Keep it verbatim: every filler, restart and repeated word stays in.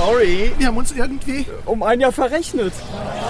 sorry. Wir haben uns irgendwie... Um ein Jahr verrechnet.